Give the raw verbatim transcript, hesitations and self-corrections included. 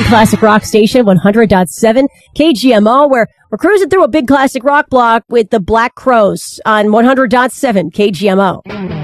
classic rock station, one hundred point seven K G M O, where we're cruising through a big classic rock block with the Black Crowes on one hundred point seven K G M O.